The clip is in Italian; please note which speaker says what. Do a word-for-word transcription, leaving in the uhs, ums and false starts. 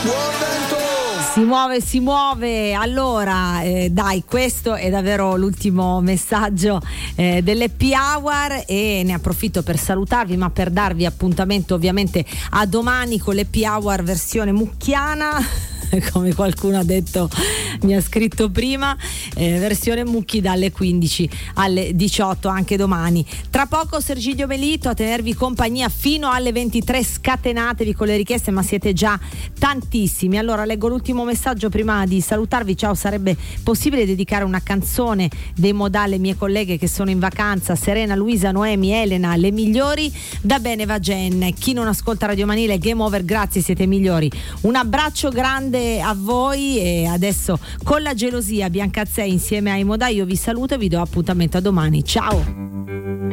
Speaker 1: Si muove, si muove. Allora, eh, dai, questo è davvero l'ultimo messaggio eh, dell'Happy Hour e ne approfitto per salutarvi, ma per darvi appuntamento ovviamente a domani con l'Happy Hour versione mucchiana. Come qualcuno ha detto, mi ha scritto prima, eh, versione Mucchi dalle quindici alle diciotto anche domani. Tra poco Sergilio Melito a tenervi compagnia fino alle ventitré. Scatenatevi con le richieste, ma siete già tantissimi. Allora leggo l'ultimo messaggio prima di salutarvi. Ciao, sarebbe possibile dedicare una canzone dei Modà alle mie colleghe che sono in vacanza? Serena, Luisa, Noemi, Elena, le migliori. Da bene, va Gen. Chi non ascolta Radio Manile, Game Over, grazie, siete migliori. Un abbraccio grande a voi e adesso con la gelosia Biancazzè insieme ai Modà io vi saluto e vi do appuntamento a domani. Ciao.